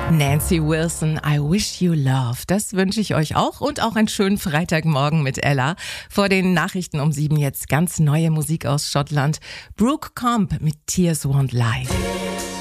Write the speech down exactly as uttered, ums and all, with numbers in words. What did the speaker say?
Nancy Wilson, I wish you love. Das wünsche ich euch auch und auch einen schönen Freitagmorgen mit Ella. Vor den Nachrichten um sieben jetzt ganz neue Musik aus Schottland. Brooke Comp mit Tears Won't Lie.